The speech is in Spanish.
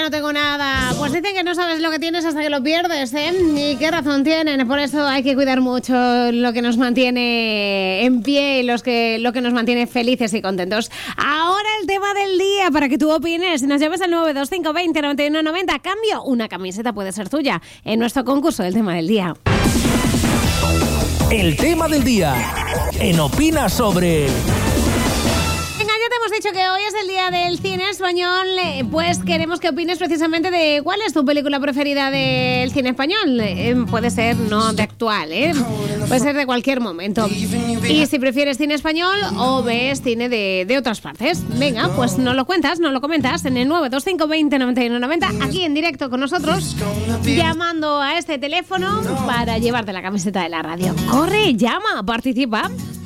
no tengo nada. Pues dicen que no sabes lo que tienes hasta que lo pierdes, ¿eh? ¿Y qué razón tienen? Por eso hay que cuidar mucho lo que nos mantiene en pie y lo que nos mantiene felices y contentos. Ahora el tema del día, para que tú opines. Si nos llamas al 925209190, a cambio, una camiseta puede ser tuya en nuestro concurso del tema del día. El tema del día. En Opina Sobre. Hemos dicho que hoy es el día del cine español, pues queremos que opines precisamente de cuál es tu película preferida del cine español. Puede ser no de actual, puede ser de cualquier momento. Y si prefieres cine español o ves cine de otras partes, venga, pues nos lo cuentas, nos lo comentas en el 925209190, aquí en directo con nosotros, llamando a este teléfono para llevarte la camiseta de la radio. Corre, llama, participa.